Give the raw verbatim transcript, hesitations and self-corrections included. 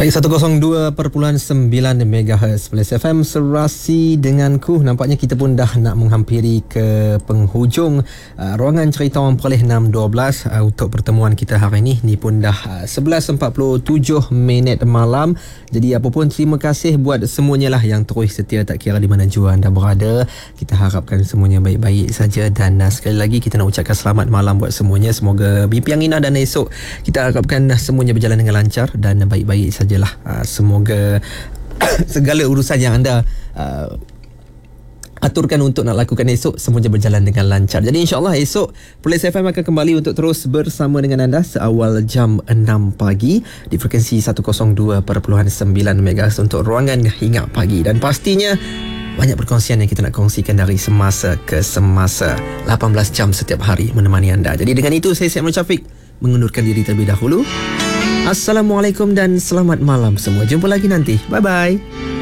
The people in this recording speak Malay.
Baik, seratus dua perpuluhan sembilan megahertz Plus F M serasi denganku. Nampaknya kita pun dah nak menghampiri ke penghujung uh, ruangan cerita orang peroleh enam dua belas uh, untuk pertemuan kita hari ini. Ni pun dah uh, sebelas empat puluh tujuh minit malam. Jadi apa pun, terima kasih buat semuanya lah yang terus setia, tak kira di mana jua anda berada. Kita harapkan semuanya baik-baik saja, dan uh, sekali lagi kita nak ucapkan selamat malam buat semuanya. Semoga mimpi yang indah, dan esok kita harapkan uh, semuanya berjalan dengan lancar dan uh, baik-baik saja. Sajalah. Uh, semoga segala urusan yang anda uh, aturkan untuk nak lakukan esok semuanya berjalan dengan lancar. Jadi insyaAllah esok Plus F M akan kembali untuk terus bersama dengan anda seawal jam enam pagi di frekuensi seratus dua perpuluhan sembilan megahertz untuk ruangan Hingar Pagi. Dan pastinya banyak perkongsian yang kita nak kongsikan dari semasa ke semasa, lapan belas jam setiap hari menemani anda. Jadi dengan itu saya Syed Syafiq mengundurkan diri terlebih dahulu. Assalamualaikum dan selamat malam semua. Jumpa lagi nanti. Bye-bye.